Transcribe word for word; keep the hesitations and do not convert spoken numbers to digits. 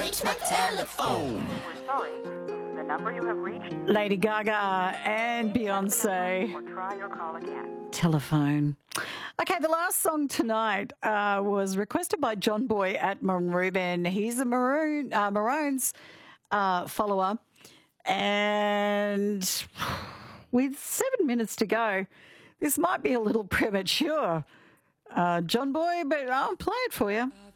reach my telephone. We're sorry. The number you have reached. Lady Gaga and Beyonce. Or try your call again. Telephone. Okay, the last song tonight uh, was requested by John Boy at Maroon. He's a Maroon uh, Maroons uh, follower, and with seven minutes to go, this might be a little premature, uh, John Boy, but I'll play it for you.